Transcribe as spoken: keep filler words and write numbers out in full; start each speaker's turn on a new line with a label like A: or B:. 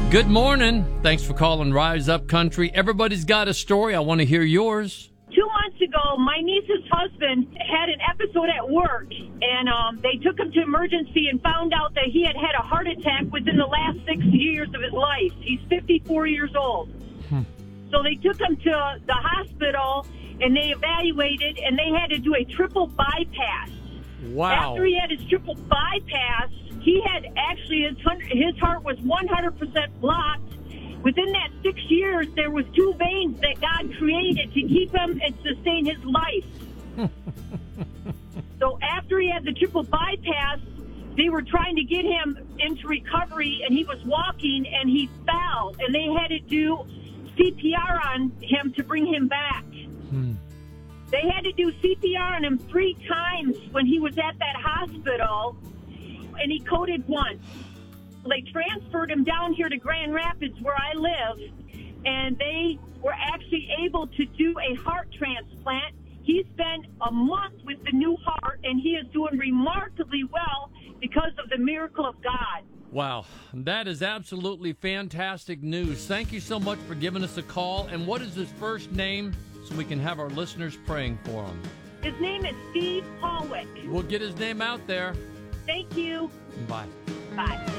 A: Good morning. Thanks for calling Rise Up Country. Everybody's got a story. I want to hear yours.
B: Two months ago, my niece's husband had an episode at work, and um, they took him to emergency and found out that he had had a heart attack within the last six years of his life. He's fifty-four years old. Hmm. So they took him to the hospital, and they evaluated, and they had to do a triple bypass.
A: Wow.
B: After he had his triple bypass, he had actually, his, his heart was one hundred percent blocked. Within that six years, there was two veins that God created to keep him and sustain his life. So after he had the triple bypass, they were trying to get him into recovery, and he was walking, and he fell, and they had to do C P R on him to bring him back. Hmm. They had to do C P R on him three times when he was at that hospital, and he coded once. They transferred him down here to Grand Rapids, where I live, and they were actually able to do a heart transplant. He spent a month with the new heart, and he is doing remarkably well because of the miracle of God.
A: Wow, that is absolutely fantastic news. Thank you so much for giving us a call. And what is his first name so we can have our listeners praying for him?
B: His name is Steve Hallwick.
A: We'll get his name out there.
B: Thank you.
A: Bye.
B: Bye.